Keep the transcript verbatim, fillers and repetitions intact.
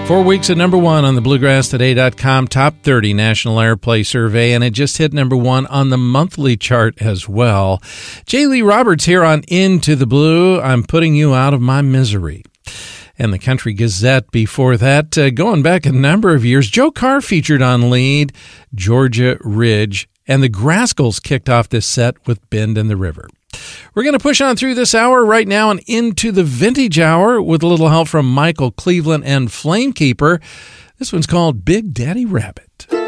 Four weeks at number one on the bluegrass today dot com Top thirty National Airplay Survey, and it just hit number one on the monthly chart as well. J. Lee Roberts here on Into the Blue. I'm putting you out of my misery. And the Country Gazette before that, uh, going back a number of years, Joe Carr featured on lead, Georgia Ridge, and the Grascals kicked off this set with Bend in the River. We're going to push on through this hour right now and into the Vintage Hour with a little help from Michael Cleveland and Flamekeeper. This one's called Big Daddy Rabbit.